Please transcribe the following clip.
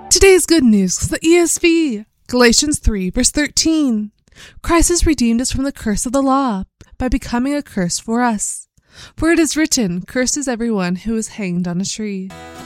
Today's good news is the ESV, Galatians 3, verse 13. Christ has redeemed us from the curse of the law by becoming a curse for us. For it is written, "Cursed is everyone who is hanged on a tree."